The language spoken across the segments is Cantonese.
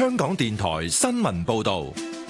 香港電台新聞報道。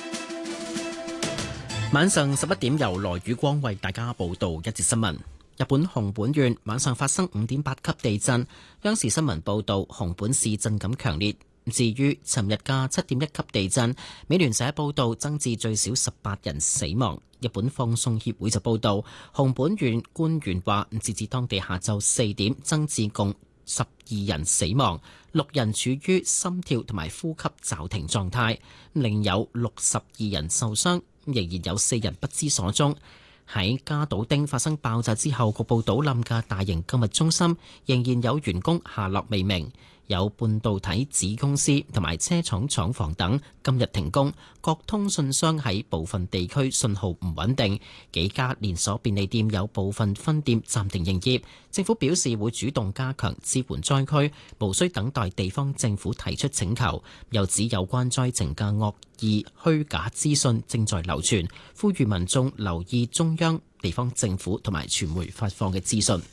晚上11點由羅宇光為大家報道一節新聞。日本熊本縣晚上發生5.8級地震，央視新聞報道熊本市震感強烈。至於尋日嘅7.1級地震，美聯社報道增至最少18人死亡。日本放送協會就報道，熊本縣官員話，截至當地下晝4點，增至共12人死亡，6人處於心跳同埋呼吸驟停狀態，另有62人受傷，仍然有4人不知所蹤。喺加島町發生爆炸之後，局部倒冧嘅大型購物中心仍然有員工下落未明。有半導體子公司同埋車廠廠房等今日停工，各通訊商喺部分地區信號唔穩定，幾家連鎖便利店有部分分店暫停營業。政府表示會主動加強支援災區，無需等待地方政府提出請求。又指有關災情嘅惡意虛假資訊正在流傳，呼籲民眾留意中央、地方政府同埋傳媒發放嘅資訊。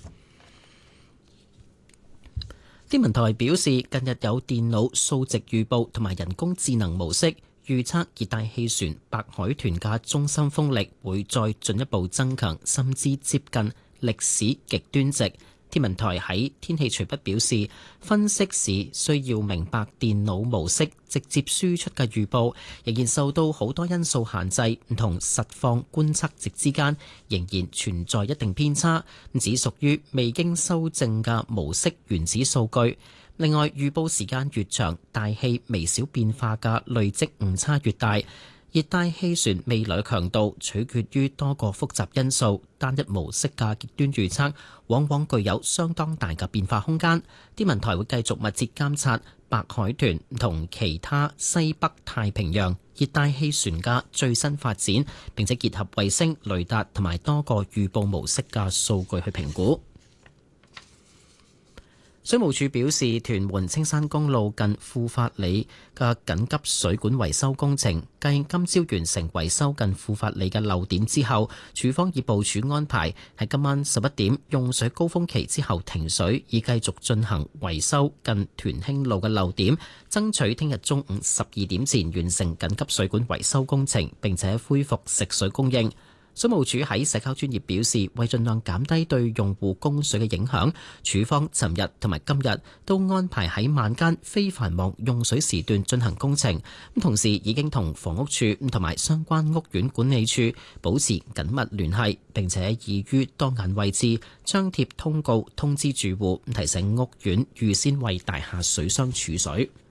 天文台表示，近日有電腦數值預報同埋人工智能模式預測熱帶氣旋白海豚嘅中心風力會再進一步增強，甚至接近歷史極端值。天文台喺天氣隨筆表示，分析時需要明白電腦模式直接輸出嘅預報仍然受到好多因素限制，同實況觀測值之間仍然存在一定偏差，只屬於未經修正嘅模式原始數據。另外，預報時間越長，大氣微小變化嘅累積誤差越大。熱帶氣旋未來強度取決於多個複雜因素，單一模式嘅極端預測往往具有相當大嘅變化空間。天文台會繼續密切監察白海豚同其他西北太平洋熱帶氣旋嘅最新發展，並且結合衛星、雷達同埋多個預報模式嘅數據去評估。水務署表示，屯門青山公路近富發里嘅緊急水管維修工程，繼今朝完成維修近富發里嘅漏點之後，署方已部署安排喺今晚11點用水高峰期之後停水，以繼續進行維修近屯興路嘅漏點，爭取聽日中午12點前完成緊急水管維修工程，並且恢復食水供應。水務署喺社交專頁表示，為盡量減低對用戶供水嘅影響，署方尋日同埋今日都安排喺晚間非繁忙用水時段進行工程。同時已經同房屋署同埋相關屋苑管理處保持緊密聯繫，並且已於當眼位置張貼通告通知住戶，提醒屋苑預先為大廈水箱儲水。